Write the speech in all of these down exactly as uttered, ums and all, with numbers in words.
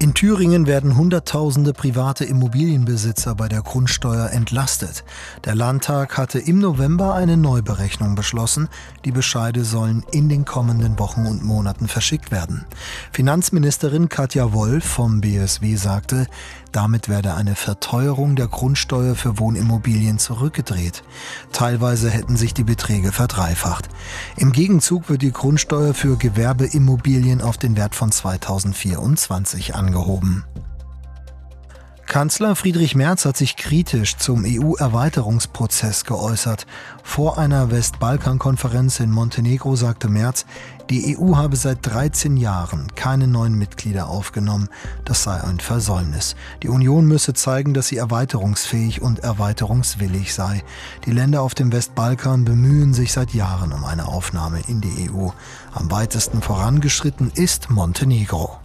In Thüringen werden Hunderttausende private Immobilienbesitzer bei der Grundsteuer entlastet. Der Landtag hatte im November eine Neuberechnung beschlossen. Die Bescheide sollen in den kommenden Wochen und Monaten verschickt werden. Finanzministerin Katja Wolf vom B S W sagte, damit werde eine Verteuerung der Grundsteuer für Wohnimmobilien zurückgedreht. Teilweise hätten sich die Beträge verdreifacht. Im Gegenzug wird die Grundsteuer für Gewerbeimmobilien auf den Wert von zweitausendvierundzwanzig angehoben. Kanzler Friedrich Merz hat sich kritisch zum E U-Erweiterungsprozess geäußert. Vor einer Westbalkan-Konferenz in Montenegro sagte Merz, die E U habe seit dreizehn Jahren keine neuen Mitglieder aufgenommen. Das sei ein Versäumnis. Die Union müsse zeigen, dass sie erweiterungsfähig und erweiterungswillig sei. Die Länder auf dem Westbalkan bemühen sich seit Jahren um eine Aufnahme in die E U. Am weitesten vorangeschritten ist Montenegro.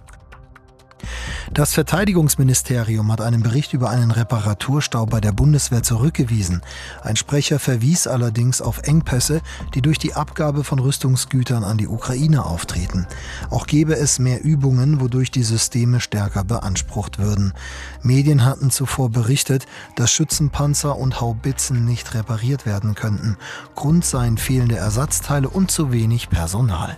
Das Verteidigungsministerium hat einen Bericht über einen Reparaturstau bei der Bundeswehr zurückgewiesen. Ein Sprecher verwies allerdings auf Engpässe, die durch die Abgabe von Rüstungsgütern an die Ukraine auftreten. Auch gebe es mehr Übungen, wodurch die Systeme stärker beansprucht würden. Medien hatten zuvor berichtet, dass Schützenpanzer und Haubitzen nicht repariert werden könnten. Grund seien fehlende Ersatzteile und zu wenig Personal.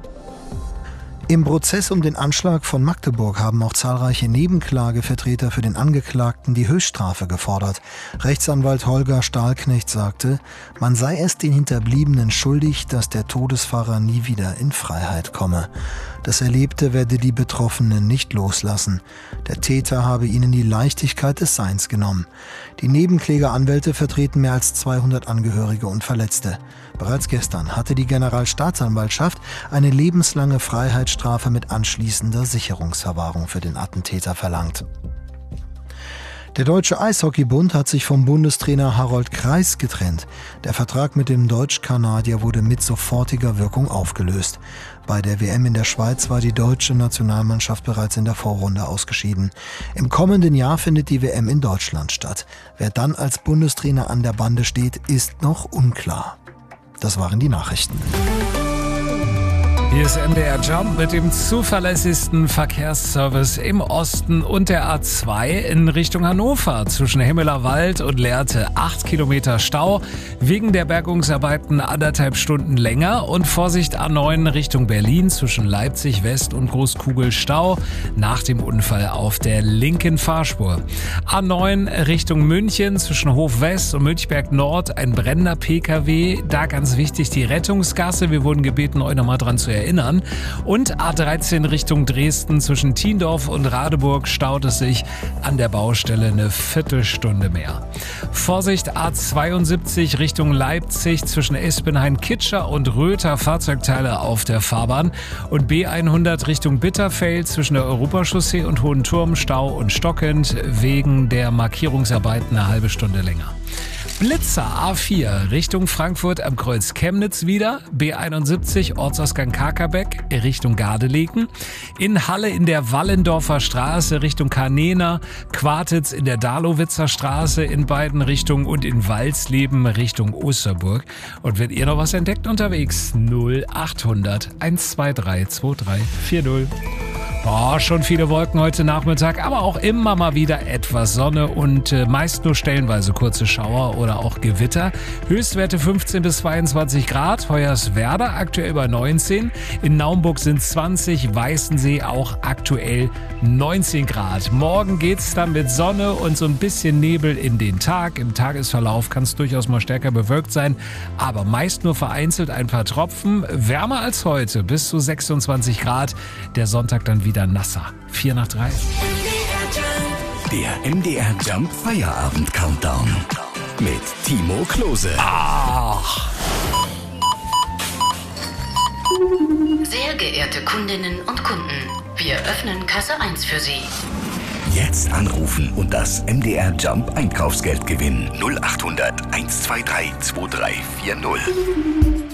Im Prozess um den Anschlag von Magdeburg haben auch zahlreiche Nebenklagevertreter für den Angeklagten die Höchststrafe gefordert. Rechtsanwalt Holger Stahlknecht sagte, man sei es den Hinterbliebenen schuldig, dass der Todesfahrer nie wieder in Freiheit komme. Das Erlebte werde die Betroffenen nicht loslassen. Der Täter habe ihnen die Leichtigkeit des Seins genommen. Die Nebenklägeranwälte vertreten mehr als zweihundert Angehörige und Verletzte. Bereits gestern hatte die Generalstaatsanwaltschaft eine lebenslange Freiheitsstrafe mit anschließender Sicherungsverwahrung für den Attentäter verlangt. Der Deutsche Eishockeybund hat sich vom Bundestrainer Harold Kreis getrennt. Der Vertrag mit dem Deutsch-Kanadier wurde mit sofortiger Wirkung aufgelöst. Bei der W M in der Schweiz war die deutsche Nationalmannschaft bereits in der Vorrunde ausgeschieden. Im kommenden Jahr findet die W M in Deutschland statt. Wer dann als Bundestrainer an der Bande steht, ist noch unklar. Das waren die Nachrichten. Hier ist M D R Jump mit dem zuverlässigsten Verkehrsservice im Osten und der A zwei in Richtung Hannover. Zwischen Himmelerwald und Lehrte acht Kilometer Stau. Wegen der Bergungsarbeiten anderthalb Stunden länger. Und Vorsicht A neun Richtung Berlin zwischen Leipzig West und Großkugel Stau. Nach dem Unfall auf der linken Fahrspur. A neun Richtung München zwischen Hof West und Münchberg Nord ein brennender P K W. Da ganz wichtig die Rettungsgasse. Wir wurden gebeten, euch nochmal dran zu erinnern. erinnern. Und A dreizehn Richtung Dresden zwischen Thiendorf und Radeburg staut es sich an der Baustelle eine Viertelstunde mehr. Vorsicht A zweiundsiebzig Richtung Leipzig zwischen Espenhain-Kitscher und Röther Fahrzeugteile auf der Fahrbahn und B hundert Richtung Bitterfeld zwischen der Europachaussee und Hohenturm Stau und stockend wegen der Markierungsarbeiten eine halbe Stunde länger. Blitzer A vier Richtung Frankfurt am Kreuz Chemnitz wieder, B einundsiebzig Ortsausgang Kakerbeck Richtung Gardelegen, in Halle in der Wallendorfer Straße Richtung Kanena, Quartitz in der Dahlowitzer Straße in beiden Richtungen und in Walsleben Richtung Osterburg. Und wenn ihr noch was entdeckt unterwegs, null achthundert hundertzweiundzwanzig drei vier null. Boah, schon viele Wolken heute Nachmittag, aber auch immer mal wieder etwas Sonne und äh, meist nur stellenweise kurze Schauer oder auch Gewitter. Höchstwerte fünfzehn bis zweiundzwanzig Grad, Hoyerswerda aktuell bei neunzehn, in Naumburg sind zwanzig, Weißensee auch aktuell neunzehn Grad. Morgen geht's dann mit Sonne und so ein bisschen Nebel in den Tag. Im Tagesverlauf kann es durchaus mal stärker bewölkt sein, aber meist nur vereinzelt ein paar Tropfen. Wärmer als heute, bis zu sechsundzwanzig Grad. Der Sonntag dann wieder wieder nasser. vier nach drei. Der M D R Jump Feierabend Countdown mit Timo Klose. Ach. Sehr geehrte Kundinnen und Kunden, wir öffnen Kasse eins für Sie. Jetzt anrufen und das M D R Jump Einkaufsgeld gewinnen. null achthundert hundertzweiundzwanzig drei vier null.